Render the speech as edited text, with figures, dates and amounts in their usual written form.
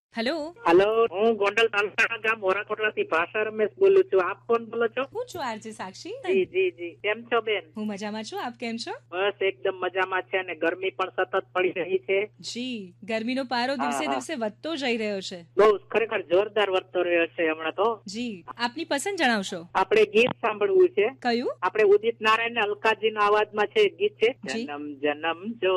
Hello. Hello, હું ગોંડલ તાલુકાના ગામ મોરાકોટલાથી ભાષા રમેશ બોલું છું. આપ કોણ બોલો છો? હું છું આરજે સાક્ષી. જી જી જી, કેમ છો બેન? હું મજામાં છું, આપ કેમ છો? બસ એકદમ મજામાં છે અને ગરમી પણ સતત પડી રહી છે. જી, ગરમીનો પારો દિવસે હા. દિવસે વધતો જઈ રહ્યો છે. બહુ ખરેખર જોરદાર વધતો રહ્યો છે હમણાં તો. જી, આપની પસંદ જણાવશો. આપણે ગીત સાંભળવું છે. કયું? આપણે ઉદિત નારાયણ અલકાજી ના અવાજમાં છે ગીત છે, જી. જન્મ જન્મ જો